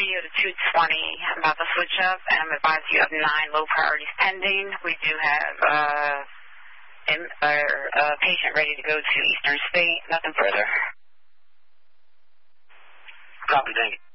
you to 220 about the switch-up, and I'm advised you have 9 low priorities pending. We do have a patient ready to go to Eastern State. Nothing further. Copy, thank you.